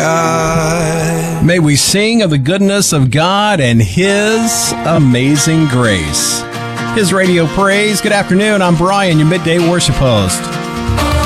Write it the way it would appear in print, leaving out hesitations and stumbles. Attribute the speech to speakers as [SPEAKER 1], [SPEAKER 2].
[SPEAKER 1] sky.
[SPEAKER 2] May we sing of the goodness of God and His amazing grace. His Radio Praise. Good afternoon. I'm Brian, your midday worship host.